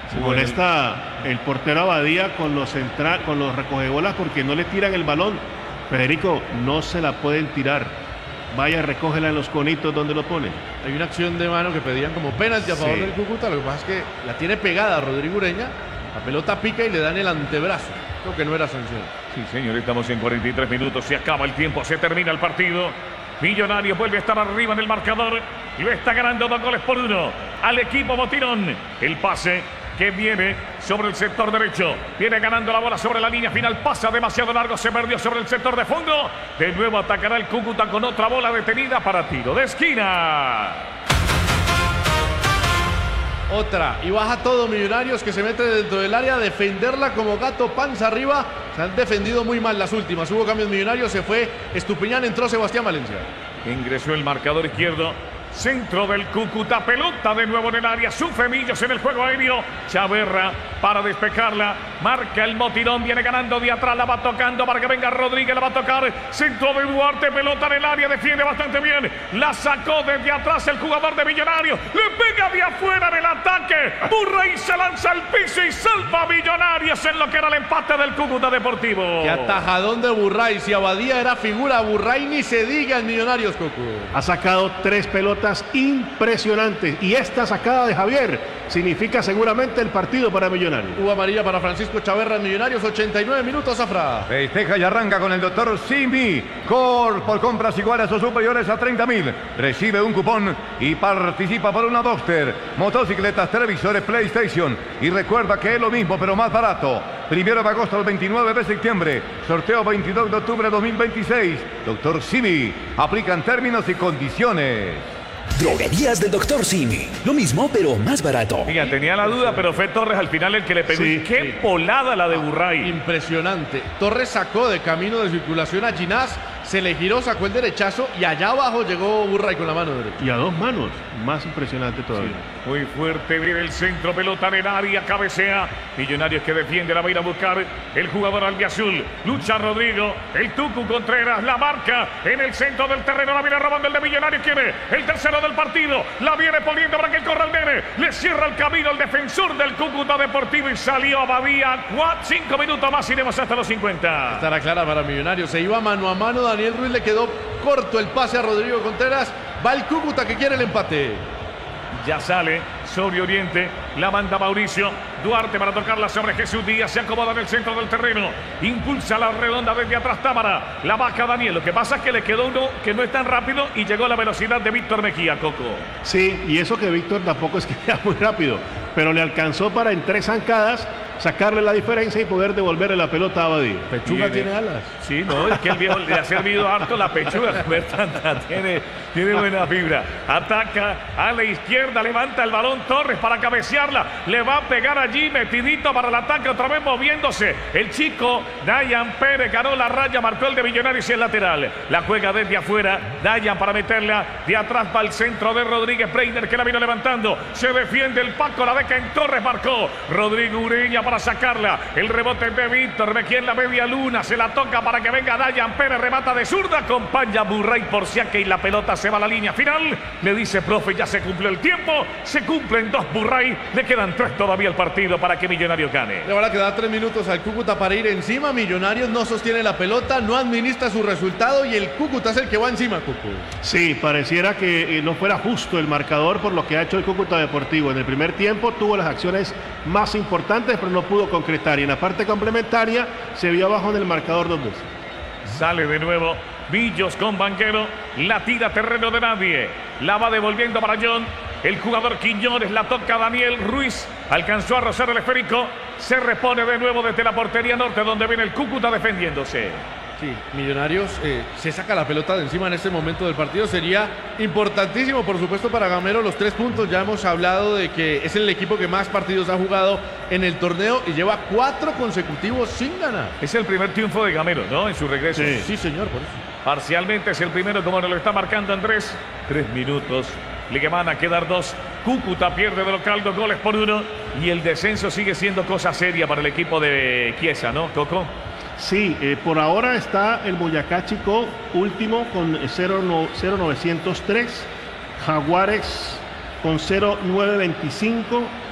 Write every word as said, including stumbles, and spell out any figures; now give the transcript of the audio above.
Se molesta el portero Abadía con los central, con los recogebolas porque no le tiran el balón. Federico, no se la pueden tirar. Vaya, recógela en los conitos donde lo pone. Hay una acción de mano que pedían como penalti a favor sí. del Cúcuta. Lo que pasa es que la tiene pegada Rodrigo Ureña. La pelota pica y le dan el antebrazo. Creo que no era sanción. Sí, señor, estamos en cuarenta y tres minutos. Se acaba el tiempo, se termina el partido. Millonarios vuelve a estar arriba en el marcador. Y lo está ganando dos goles por uno al equipo Botirón. El pase que viene sobre el sector derecho. Viene ganando la bola sobre la línea final. Pasa demasiado largo. Se perdió sobre el sector de fondo. De nuevo atacará el Cúcuta con otra bola detenida para tiro de esquina. Otra. Y baja todo Millonarios que se mete dentro del área a defenderla como gato panza arriba. Se han defendido muy mal las últimas. Hubo cambios Millonarios. Se fue Estupiñán. Entró Sebastián Valencia. Ingresó el marcador izquierdo. Centro del Cúcuta, pelota de nuevo en el área, sufre Millos en el juego aéreo. Chaverra para despejarla, marca el Botirón, viene ganando de atrás, la va tocando para que venga Rodríguez, la va a tocar. Centro de Duarte, pelota en el área, defiende bastante bien. La sacó desde atrás el jugador de Millonarios, le pega de afuera en el ataque. Burray se lanza al piso y salva a Millonarios en lo que era el empate del Cúcuta Deportivo. Qué atajadón de Burray, si Abadía era figura, Burray ni se diga en Millonarios, Coco. Ha sacado tres pelotas impresionantes y esta sacada de Javier significa seguramente el partido para Millonarios. Hubo amarilla para Francisco Chaverra en Millonarios, ochenta y nueve minutos, Zafra. Festeja y arranca con el doctor Simi. Cor por compras iguales o superiores a treinta mil. Recibe un cupón y participa por una Duster, motocicletas, televisores, PlayStation. Y recuerda que es lo mismo pero más barato. Primero de agosto al veintinueve de septiembre. Sorteo veintidós de octubre de dos mil veintiséis. Doctor Simi. Aplican términos y condiciones. Droguerías del doctor Simi. Lo mismo, pero más barato. Mira, tenía la duda, pero fue Torres al final el que le pegó. Sí, ¡qué sí. volada la de Burray! Impresionante. Torres sacó de camino de circulación a Ginás, se le giró, sacó el derechazo y allá abajo llegó Burray con la mano derecha. Y a dos manos, más impresionante todavía. Sí. Muy fuerte, viene el centro, pelota en el área, cabecea. Millonarios que defiende, la va a ir a buscar el jugador albiazul. Lucha Rodrigo, el Tucu Contreras, la marca en el centro del terreno, la viene robando el de Millonarios, quiere el tercero del partido, la viene poniendo para que el corral nene, le cierra el camino el defensor del Cúcuta Deportivo y salió Abadía. Cuatro, cinco minutos más, iremos hasta los cincuenta. Estará clara para Millonarios, se iba mano a mano, Daniel Ruiz le quedó corto el pase a Rodrigo Contreras, va el Cúcuta que quiere el empate. Ya sale sobre Oriente, la manda Mauricio Duarte para tocarla sobre Jesús Díaz, se acomoda en el centro del terreno, impulsa la redonda desde atrás Támara, la baja Daniel, lo que pasa es que le quedó uno que no es tan rápido y llegó a la velocidad de Víctor Mejía, Coco. Sí, y eso que Víctor tampoco es que sea muy rápido, pero le alcanzó para en tres zancadas sacarle la diferencia y poder devolverle la pelota a Abadía. Pechuga tiene alas. Sí, no, es que el viejo le ha servido harto la pechuga. tiene, tiene buena fibra. Ataca a la izquierda, levanta el balón Torres para cabecearla. Le va a pegar allí, metidito para el ataque, otra vez moviéndose. El chico Dayan Pérez ganó la raya, marcó el de Millonarios y el lateral. La juega desde afuera. Dayan para meterla de atrás para el centro de Rodríguez Breiner que la vino levantando. Se defiende el Paco, la deca en Torres, marcó Rodrigo Ureña para sacarla, el rebote de Víctor Mejía en la media luna, se la toca para que venga Dayan Pérez, remata de zurda, acompaña Burray por Siaque y la pelota se va a la línea final, le dice profe ya se cumplió el tiempo, se cumplen dos Burray, le quedan tres todavía al partido para que Millonarios gane. Le van a quedar tres minutos al Cúcuta para ir encima, Millonarios no sostiene la pelota, no administra su resultado y el Cúcuta es el que va encima, Cucu. Sí, pareciera que no fuera justo el marcador por lo que ha hecho el Cúcuta Deportivo, en el primer tiempo tuvo las acciones más importantes pero no pudo concretar y en la parte complementaria se vio abajo en el marcador dos veces. Sale de nuevo Villos con Banquero, la tira terreno de nadie, la va devolviendo para John, el jugador Quiñones, la toca Daniel Ruiz, alcanzó a rozar el esférico, se repone de nuevo desde la portería norte donde viene el Cúcuta defendiéndose. Sí, Millonarios eh, se saca la pelota de encima en este momento del partido. Sería importantísimo, por supuesto, para Gamero los tres puntos. Ya hemos hablado de que es el equipo que más partidos ha jugado en el torneo y lleva cuatro consecutivos sin ganar. Es el primer triunfo de Gamero, ¿no? En su regreso. Sí, sí señor, por eso. Parcialmente es el primero, como nos lo está marcando Andrés. Tres minutos. Le van a quedar dos. Cúcuta pierde de local dos goles por uno. Y el descenso sigue siendo cosa seria para el equipo de Chiesa, ¿no, Coco? Sí, eh, por ahora está el Boyacá Chicó último con cero novecientos tres, Jaguares con cero nueve veinticinco,